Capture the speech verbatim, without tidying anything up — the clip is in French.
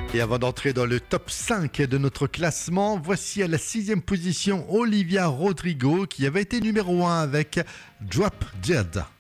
Et avant d'entrer dans le top cinq de notre classement, voici à la sixième position Olivia Rodrigo qui avait été numéro un avec Drop Dead.